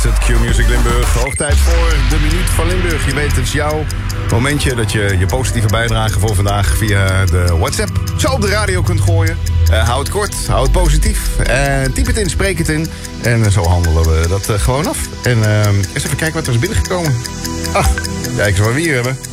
is het Q-Music Limburg. Hoog tijd voor de Minuut van Limburg. Je weet, het is jouw momentje dat je je positieve bijdrage voor vandaag via de WhatsApp zo op de radio kunt gooien. Hou het kort, hou het positief. Typ het in, spreek het in. En zo handelen we dat gewoon af. En eens even kijken wat er is binnengekomen. Kijk eens wat we hier hebben.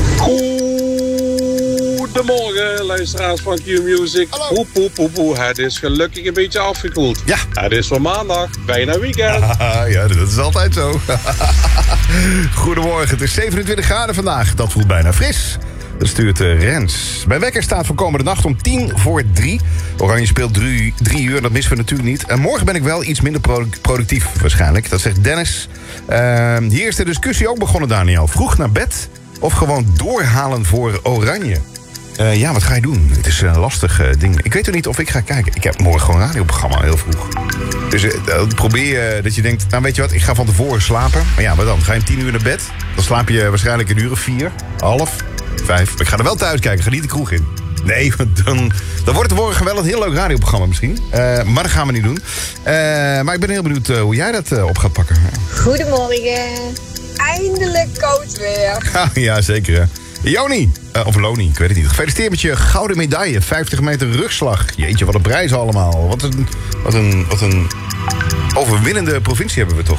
Goedemorgen, luisteraars van Q-Music. Hallo. Het is gelukkig een beetje afgekoeld. Ja. Het is voor maandag, bijna weekend. Ja, dat is altijd zo. Goedemorgen, het is 27 graden vandaag. Dat voelt bijna fris. Dat stuurt Rens. Mijn wekker staat voor komende nacht om 2:50. Oranje speelt 3 uur, dat missen we natuurlijk niet. En morgen ben ik wel iets minder productief waarschijnlijk. Dat zegt Dennis. Hier is de discussie ook begonnen, Daniel. Vroeg naar bed of gewoon doorhalen voor Oranje? Ja, wat ga je doen? Het is een lastig ding. Ik weet ook niet of ik ga kijken. Ik heb morgen gewoon een radioprogramma, heel vroeg. Dus probeer dat je denkt, nou weet je wat, ik ga van tevoren slapen. Maar ja, wat dan? Ga je om 10 uur naar bed? Dan slaap je waarschijnlijk een uur of 4, half, 5. Maar ik ga er wel thuis kijken, ga niet de kroeg in. Nee, dan wordt het morgen wel een heel leuk radioprogramma misschien. Maar dat gaan we niet doen. Maar ik ben heel benieuwd hoe jij dat op gaat pakken. Goedemorgen. Eindelijk koud weer. Ja, zeker hè. Joni, of Loni, ik weet het niet. Gefeliciteerd met je gouden medaille. 50 meter rugslag. Jeetje, wat een prijs allemaal. Wat een overwinnende provincie hebben we toch.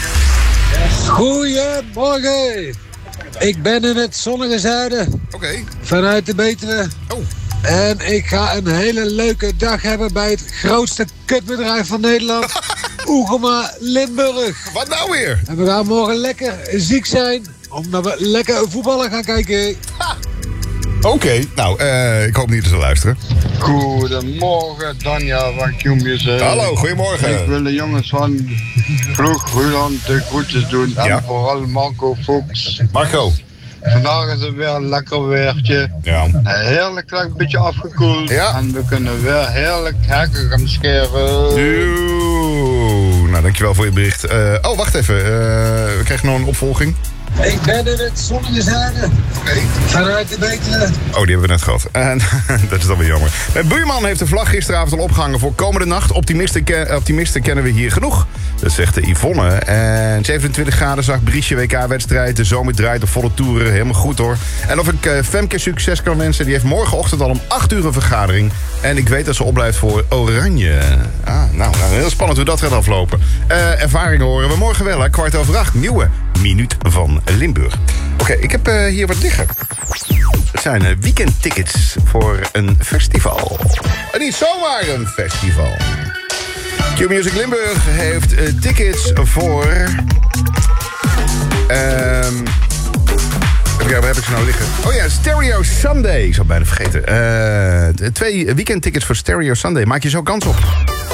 Goedemorgen. Ik ben in het zonnige zuiden. Oké. Vanuit de Betuwe. Oh. En ik ga een hele leuke dag hebben bij het grootste kutbedrijf van Nederland. Oegema Limburg. Wat nou weer? En we gaan morgen lekker ziek zijn, omdat we lekker voetballen gaan kijken. Oké, nou, ik hoop niet dat ze luisteren. Goedemorgen, Danja van Q-Music. Hallo, goedemorgen. Ik wil de jongens van Ploeg Ruland de groetjes doen. En Ja. vooral Marco Fox. Marco. Vandaag is het weer een lekker weertje. Ja. Heerlijk, een beetje afgekoeld. Ja. En we kunnen weer heerlijk hekken gaan scheren. Nou, dankjewel voor je bericht. Oh, wacht even. We krijgen nog een opvolging. Ik ben in het zonnige zuiden. Vanuit de Betuwe. Oh, die hebben we net gehad. Dat is dan weer jammer. Mijn buurman heeft de vlag gisteravond al opgehangen voor komende nacht. Optimisten kennen we hier genoeg. Dat zegt de Yvonne. En 27 graden zag Briesje WK-wedstrijd. De zomer draait op volle toeren. Helemaal goed hoor. En of ik Femke succes kan wensen. Die heeft morgenochtend al om 8 uur een vergadering. En ik weet dat ze opblijft voor Oranje. Nou, heel spannend hoe dat gaat aflopen. Ervaringen horen we morgen wel, hè. 7:15. Nieuwe Minuut van Limburg. Oké, ik heb hier wat liggen. Het zijn weekendtickets voor een festival. En niet zomaar een festival. Q-Music Limburg heeft tickets voor... Even kijken, waar heb ik ze nou liggen? Oh ja, Stereo Sunday. Ik zou het bijna vergeten. 2 weekendtickets voor Stereo Sunday. Maak je zo kans op.